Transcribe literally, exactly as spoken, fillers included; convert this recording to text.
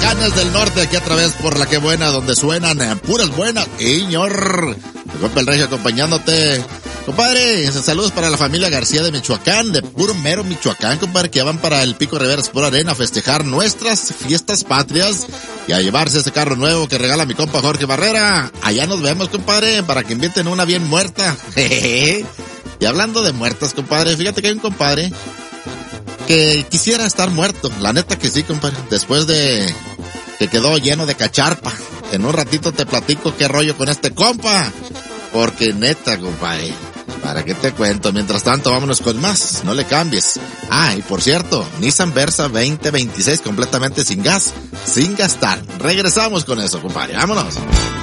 Volcanes del Norte, aquí a través por la que buena, donde suenan eh, puras buenas. Iñor, mi compa el Regio acompañándote. Compadre, saludos para la familia García de Michoacán, de puro mero Michoacán, compadre, que van para el Pico Riveras por Arena a festejar nuestras fiestas patrias y a llevarse ese carro nuevo que regala mi compa Jorge Barrera. Allá nos vemos, compadre, para que inviten una bien muerta. Y hablando de muertas, compadre, fíjate que hay un compadre que quisiera estar muerto, la neta que sí, compadre, después de que quedó lleno de cacharpa. En un ratito te platico qué rollo con este compa, porque neta, compadre, ¿para qué te cuento? Mientras tanto, vámonos con más, no le cambies. Ah, y por cierto, Nissan Versa veinte veintiséis completamente sin gas, sin gastar. Regresamos con eso, compadre, vámonos.